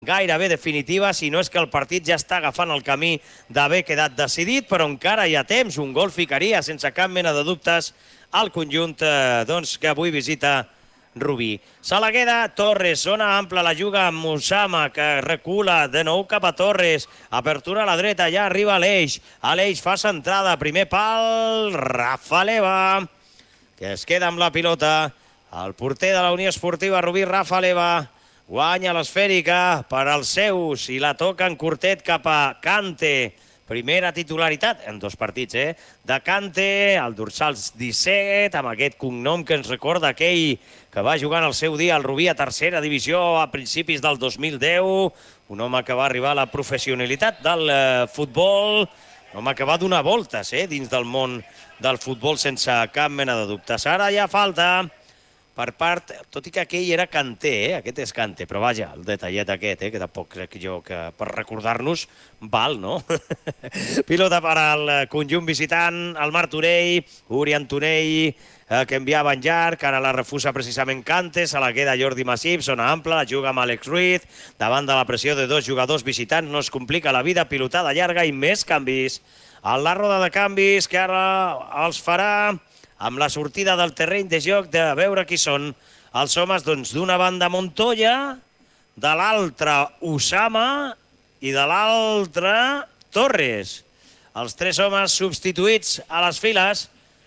gairebé definitiva, si no és que el partit ja està agafant el camí d'haver quedat decidit, però encara hi ha temps. Un gol ficaria sense cap mena de dubtes al conjunt que avui visita Rubí. Se la queda Torres, zona ampla, la juga amb Usama, que recula de nou cap a Torres. Apertura a la dreta, ja arriba Aleix. Aleix fa centrada, primer pal, Rafa Leva, que es queda amb la pilota. El porter de la Unió Esportiva Rubí, Rafa Leva, guanya l'esfèrica per als seus i la toca en curtet cap a Kante. Primera titularitat en 2 partits, de Kante, el dorsal 17, amb aquest cognom que ens recorda aquell que va jugar en el seu dia al Rubí a tercera divisió a principis del 2010. Un home que va arribar a la professionalitat del futbol, un home que va donar voltes dins del món del futbol sense cap mena de dubtes. Ara ja falta per part, tot i que aquell era Kanté, aquest és Kanté, però vaja, el detallet aquest, que tampoc crec jo que per recordar-nos val, no? Pilota per al conjunt visitant, el Martorell, Uri Antonell, que enviava en llarg, ara la refusa precisament Kanté, se la queda Jordi Massip, zona ampla, la juga amb Àlex Ruiz, davant de la pressió de 2 jugadors visitants, no es complica la vida, pilotada llarga i més canvis. A la roda de canvis, que ara els farà amb la sortida del terreny de joc, de veure qui són els homes, doncs d'una banda Montoya, de l'altra Usama i de l'altra Torres. Els 3 homes substituïts a les files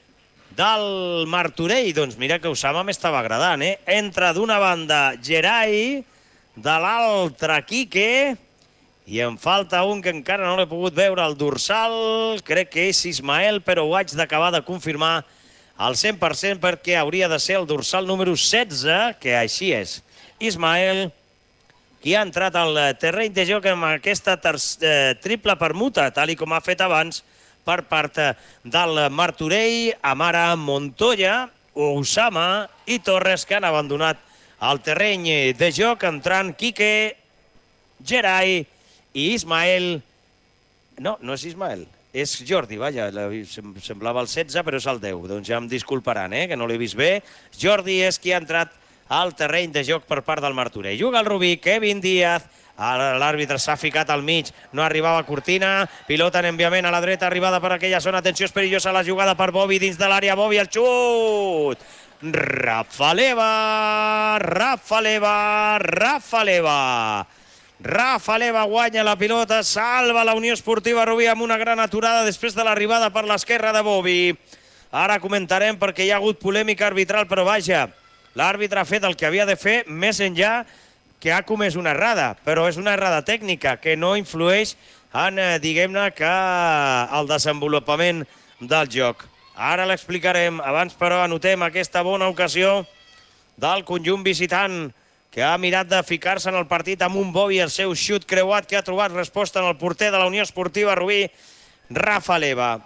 del Martorell. Doncs mira que Usama m'estava agradant, Entra d'una banda Gerai, de l'altra Quique, i em falta un que encara no l'he pogut veure, el dorsal, crec que és Ismael, però ho haig d'acabar de confirmar al 100% perquè hauria de ser el dorsal número 16, que així és. Ismael, qui ha entrat al terreny de joc amb aquesta triple permuta, tal com ha fet abans, per part del Martorell, amb ara Montoya, Usama i Torres, que han abandonat el terreny de joc, entrant Quique, Gerai i Ismael. No, no és Ismael. És Jordi, vaja, semblava el 16, però és el 10. Doncs ja em disculparan, que no l'he vist bé. Jordi és qui ha entrat al terreny de joc per part del Martorell. Juga el Rubí, Kevin Díaz. L'àrbitre s'ha ficat al mig, no arribava Cortina. Pilota en enviament a la dreta, arribada per aquella zona. Atenció, és perillosa la jugada per Bobby dins de l'àrea. Bobby, el xut! Rafa Leva! Rafa Leva! Rafa Leva! Rafa Leva guanya la pilota, salva la Unió Esportiva Rubí amb una gran aturada després de l'arribada per l'esquerra de Bobby. Ara comentarem perquè hi ha hagut polèmica arbitral, però vaja, l'àrbitre ha fet el que havia de fer, més enllà que ha comès una errada, però és una errada tècnica que no influeix en, diguem-ne, que el desenvolupament del joc. Ara l'explicarem, abans però anotem aquesta bona ocasió del conjunt visitant, que ha mirat de ficar-se en el partit amb un Bobby, el seu xut creuat, que ha trobat resposta en el porter de la Unió Esportiva Rubí, Rafa Leva.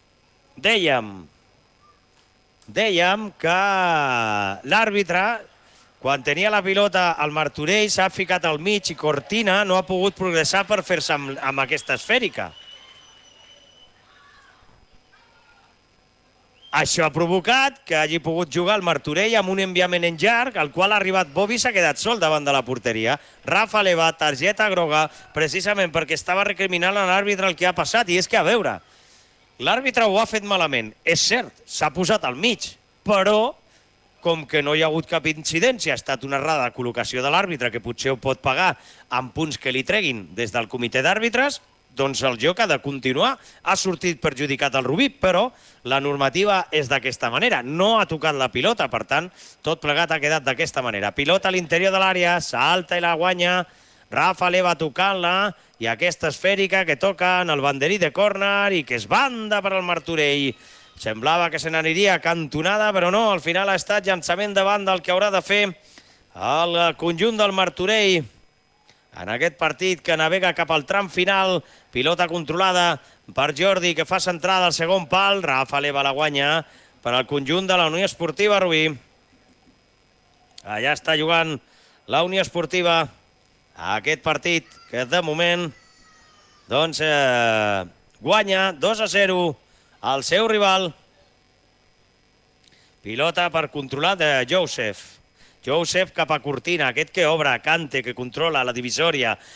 Dèiem que l'àrbitre, quan tenia la pilota al Martorell, s'ha ficat al mig i Cortina no ha pogut progressar per fer-se amb aquesta esfèrica. Això ha provocat que hagi pogut jugar el Martorell amb un enviament en llarg, al qual ha arribat Bobby i s'ha quedat sol davant de la porteria. Rafa Leva, targeta groga, precisament perquè estava recriminant a l'àrbitre el que ha passat. I és que, a veure, l'àrbitre ho ha fet malament. És cert, s'ha posat al mig, però com que no hi ha hagut cap incidència, ha estat una errada de col·locació de l'àrbitre, que potser ho pot pagar amb punts que li treguin des del comitè d'àrbitres, doncs el joc ha de continuar. Ha sortit perjudicat el Rubí, però la normativa és d'aquesta manera. No ha tocat la pilota, per tant, tot plegat ha quedat d'aquesta manera. Pilota a l'interior de l'àrea, salta i la guanya. Rafa Leva tocant-la, i aquesta esfèrica que toca en el banderí de córner i que és banda per al Martorell. Semblava que se n'aniria cantonada, però no, al final ha estat llançament de banda el que haurà de fer el conjunt del Martorell en aquest partit que navega cap al tram final. Pilota controlada per Jordi, que fa centrada al segon pal. Rafa Leva la guanya per al conjunt de la Unió Esportiva Rubí. Allà està jugant la Unió Esportiva aquest partit, que de moment doncs guanya 2-0 al seu rival. Pilota per controlar de Joseph. Joseph cap a Cortina, aquest que obre, Cante, que controla la divisòria,